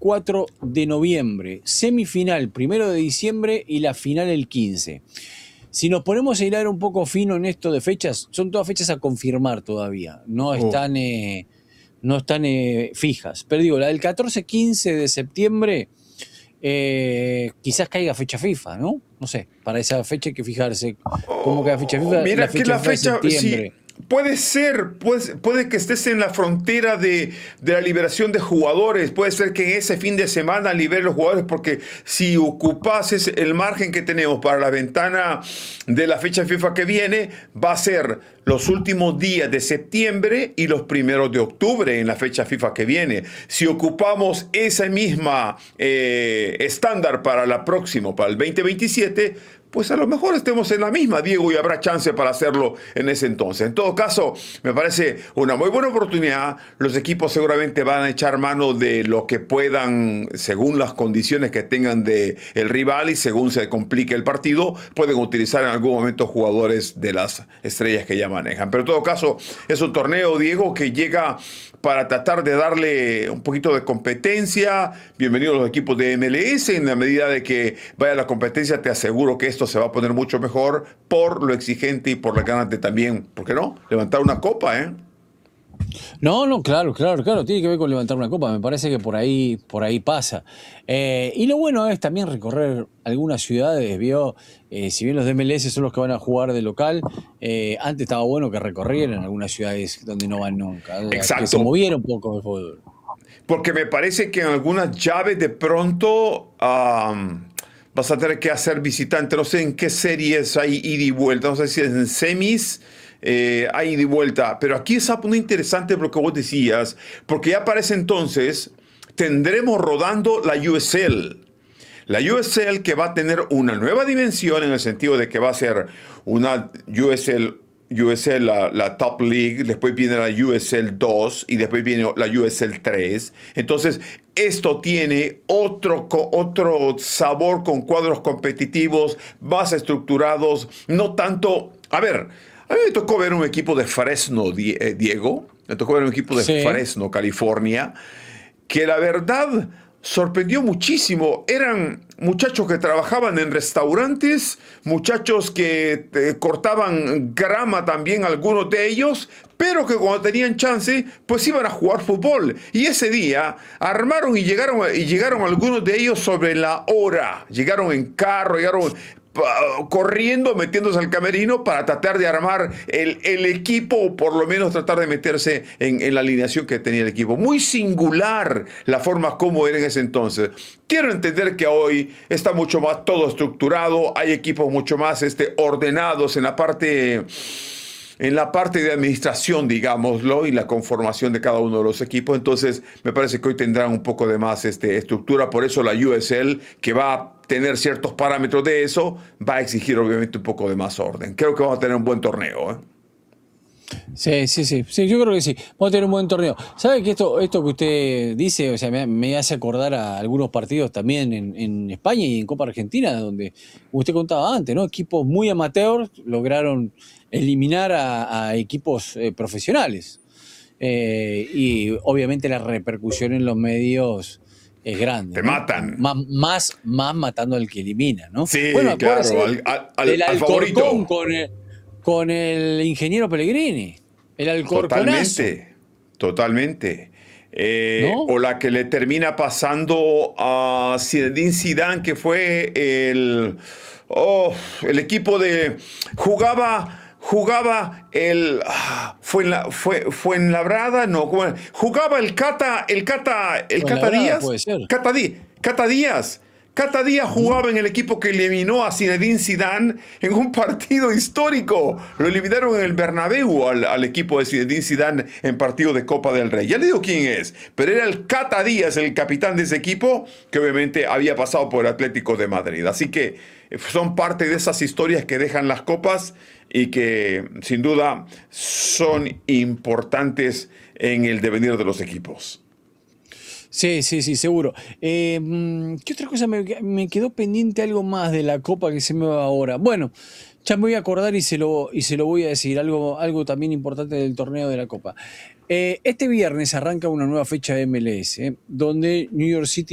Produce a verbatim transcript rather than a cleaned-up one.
veinticuatro de noviembre, semifinal primero de diciembre y la final el quince. Si nos ponemos a hilar un poco fino en esto de fechas, son todas fechas a confirmar todavía, no Oh. están, eh, no están eh, fijas. Pero digo, la del catorce quince de septiembre, eh, quizás caiga fecha FIFA, ¿no? No sé, para esa fecha hay que fijarse cómo queda fecha FIFA. Mira la que fecha la FIFA de fecha, septiembre. sí, puede ser, puede, puede que estés en la frontera de, de la liberación de jugadores, puede ser que en ese fin de semana liberen los jugadores, porque si ocupas ese- el margen que tenemos para la ventana de la fecha FIFA que viene, va a ser los últimos días de septiembre y los primeros de octubre en la fecha FIFA que viene. Si ocupamos esa misma eh, estándar para la próxima, para el veinte veintisiete, pues a lo mejor estemos en la misma, Diego, y habrá chance para hacerlo en ese entonces. En todo caso, me parece una muy buena oportunidad. Los equipos seguramente van a echar mano de lo que puedan, según las condiciones que tengan de el rival y según se complique el partido, pueden utilizar en algún momento jugadores de las estrellas que ya manejan. Pero en todo caso, es un torneo, Diego, que llega para tratar de darle un poquito de competencia. Bienvenidos los equipos de M L S. En la medida de que vaya la competencia, te aseguro que esto se va a poner mucho mejor por lo exigente y por las ganas de también, ¿por qué no?, levantar una copa, ¿eh? No, no, claro, claro, claro, tiene que ver con levantar una copa, me parece que por ahí, por ahí pasa. Eh, y lo bueno es también recorrer algunas ciudades, vio, eh, si bien los de M L S son los que van a jugar de local, eh, antes estaba bueno que recorrieran algunas ciudades donde no van nunca, o sea, que se Exacto. moviera un poco el fútbol. Porque me parece que en algunas llaves de pronto um, vas a tener que hacer visitante. No sé en qué series hay ida y vuelta. No sé si es en semis eh, hay ida y vuelta. Pero aquí es muy interesante lo que vos decías. Porque ya para ese entonces tendremos rodando la U S L. La U S L que va a tener una nueva dimensión en el sentido de que va a ser una U S L U S L, la, la Top League, después viene la U S L dos y después viene la U S L tres. Entonces, esto tiene otro, otro sabor con cuadros competitivos, más estructurados, no tanto... A ver, a mí me tocó ver un equipo de Fresno, Diego, me tocó ver un equipo de Sí. Fresno, California, que la verdad sorprendió muchísimo. Eran muchachos que trabajaban en restaurantes, muchachos que eh, cortaban grama también, algunos de ellos, pero que cuando tenían chance, pues iban a jugar fútbol. Y ese día armaron y llegaron, y llegaron algunos de ellos sobre la hora. Llegaron en carro, llegaron corriendo, metiéndose al camerino para tratar de armar el, el equipo, o por lo menos tratar de meterse en, en la alineación que tenía el equipo. Muy singular la forma como era en ese entonces. Quiero entender que hoy está mucho más todo estructurado, hay equipos mucho más este, ordenados en la parte... en la parte de administración, digámoslo, y la conformación de cada uno de los equipos. Entonces, me parece que hoy tendrán un poco de más este, estructura. Por eso la U S L, que va a tener ciertos parámetros de eso, va a exigir obviamente un poco de más orden. Creo que vamos a tener un buen torneo, ¿eh? Sí, sí, sí, sí, yo creo que sí. Vamos a tener un buen torneo. ¿Sabe que esto, esto que usted dice, o sea, me, me hace acordar a algunos partidos también en, en España y en Copa Argentina, donde usted contaba antes, ¿no? Equipos muy amateurs lograron eliminar a, a equipos eh, profesionales. Eh, y obviamente la repercusión en los medios es grande, Te ¿no? matan. Más, más, más matando al que elimina, ¿no? Sí, Bueno, claro, al, al, al, del al Alcorcón favorito. con el, con el ingeniero Pellegrini. El Alcorconazo. Totalmente, totalmente. Eh, ¿No? o la que le termina pasando a Zinedine Zidane, que fue el, oh, el equipo de... Jugaba, jugaba el... Fue en la, fue, fue en Labrada, no, jugaba el Cata, el Cata, el Cata Díaz. Puede ser. Cata, Cata Díaz. Cata Díaz jugaba en el equipo que eliminó a Zinedine Zidane en un partido histórico. Lo eliminaron en el Bernabéu al, al equipo de Zinedine Zidane en partido de Copa del Rey. Ya le digo quién es, pero era el Cata Díaz, el capitán de ese equipo, que obviamente había pasado por el Atlético de Madrid. Así que son parte de esas historias que dejan las copas y que sin duda son importantes en el devenir de los equipos. Sí, sí, sí, seguro. Eh, ¿Qué otra cosa me, me quedó pendiente algo más de la Copa que se me va ahora? Bueno, ya me voy a acordar y se lo, y se lo voy a decir, algo, algo también importante del torneo de la Copa. Eh, este viernes arranca una nueva fecha de M L S, eh, donde New York City